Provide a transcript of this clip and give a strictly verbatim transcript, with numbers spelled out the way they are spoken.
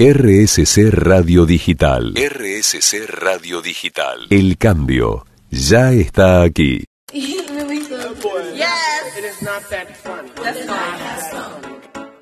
R S C Radio Digital. R S C Radio Digital. El cambio ya está aquí. Yes. It is not that funny. That's fine.